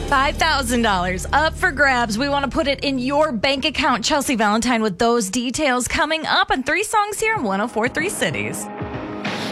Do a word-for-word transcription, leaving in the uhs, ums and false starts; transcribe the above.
five thousand dollars up for grabs. We want to put it in your bank account. Chelsea Valentine with those details coming up, and three songs here on one oh four three Cities.